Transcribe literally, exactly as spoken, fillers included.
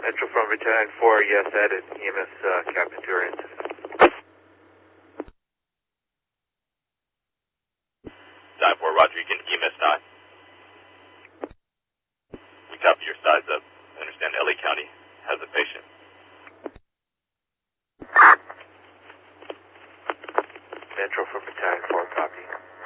Metro from Battalion four, yes, added E M S uh, Captain Durant. Battalion four, Roger, you can E M S nine. We copy your size up. I understand L A County has a patient. Metro from Battalion four.